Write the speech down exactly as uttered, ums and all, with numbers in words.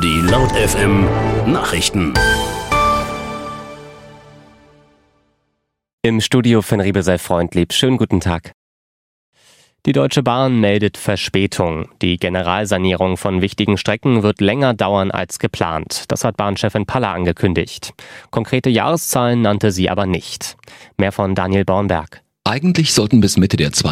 Die Laut F M Nachrichten. Im Studio von Riebe sei freundlieb. Schönen guten Tag. Die Deutsche Bahn meldet Verspätung. Die Generalsanierung von wichtigen Strecken wird länger dauern als geplant. Das hat Bahnchefin Paller angekündigt. Konkrete Jahreszahlen nannte sie aber nicht. Mehr von Daniel Bornberg. Eigentlich sollten bis Mitte der